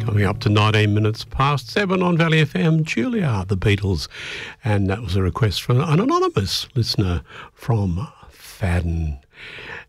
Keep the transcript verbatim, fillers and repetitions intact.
Coming up to nineteen minutes past seven on Valley F M, Julia, the Beatles. And that was a request from an anonymous listener from Fadden.